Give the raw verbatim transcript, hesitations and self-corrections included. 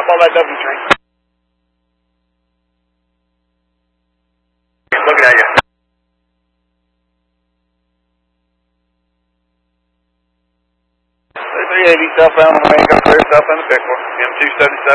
on that W train. Looking at you. three eighty, southbound on the main, got clear, southbound to Pickle. M two seventy-seven.